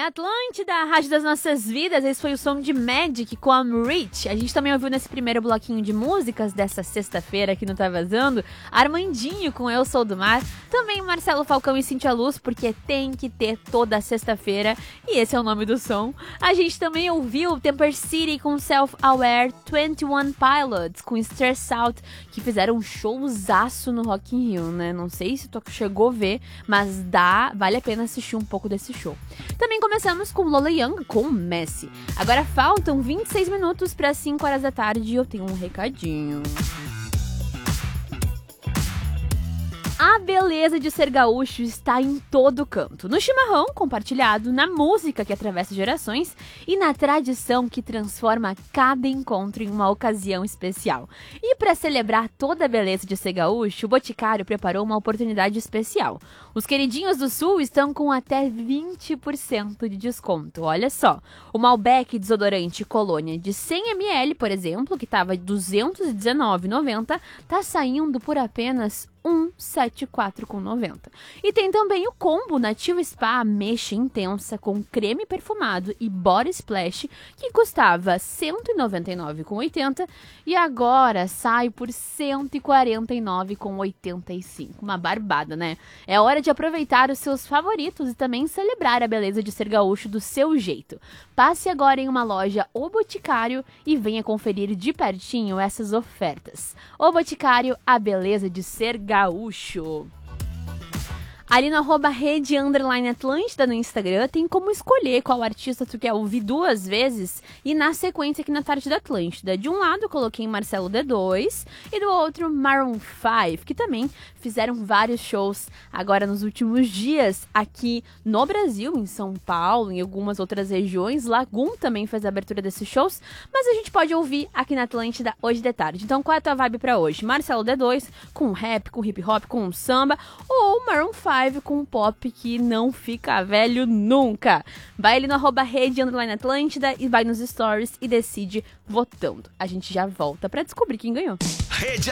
Atlântida, a rádio das nossas vidas. Esse foi o som de Magic com a Rich. A gente também ouviu nesse primeiro bloquinho de músicas dessa sexta-feira que não tá vazando, Armandinho com Eu Sou do Mar. Também Marcelo Falcão e Cintia Luz, porque tem que ter toda sexta-feira. E esse é o nome do som. A gente também ouviu Temper City com Self-Aware, 21 Pilots com Stress Out, que fizeram um showzaço no Rock in Rio, né? Não sei se tu chegou a ver, mas vale a pena assistir um pouco desse show. Também começamos com Lola Young com Messi. Agora faltam 26 minutos para 5 horas da tarde e eu tenho um recadinho. A beleza de ser gaúcho está em todo canto. No chimarrão compartilhado, na música que atravessa gerações e na tradição que transforma cada encontro em uma ocasião especial. E para celebrar toda a beleza de ser gaúcho, o Boticário preparou uma oportunidade especial. Os queridinhos do Sul estão com até 20% de desconto. Olha só, o Malbec desodorante Colônia de 100 ml, por exemplo, que estava R$ 219,90, tá saindo por apenas R$ 174,90. E tem também o combo Nativa Spa Ameixa Intensa com creme perfumado e body splash, que custava R$ 199,80 e agora sai por R$ 149,85. Uma barbada, né? É hora de aproveitar os seus favoritos e também celebrar a beleza de ser gaúcho do seu jeito. Passe agora em uma loja O Boticário e venha conferir de pertinho essas ofertas. O Boticário, a beleza de ser gaúcho. Ali no @rede_Atlântida no Instagram tem como escolher qual artista tu quer ouvir 2 vezes e na sequência aqui na tarde da Atlântida. De um lado eu coloquei Marcelo D2 e do outro Maroon 5, que também fizeram vários shows agora nos últimos dias aqui no Brasil, em São Paulo, em algumas outras regiões. Lagoon também fez a abertura desses shows, mas a gente pode ouvir aqui na Atlântida hoje de tarde. Então qual é a tua vibe pra hoje? Marcelo D2 com rap, com hip hop, com samba, ou Maroon 5 com um pop que não fica velho nunca. Vai ali no @rede_Atlântida e vai nos stories e decide votando. A gente já volta pra descobrir quem ganhou. Rede